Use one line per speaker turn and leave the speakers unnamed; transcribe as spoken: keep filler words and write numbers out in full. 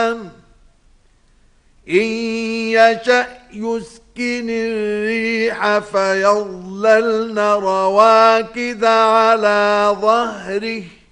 سحابا إن يشأ يسكن الريح فيظللن رواكد على ظهره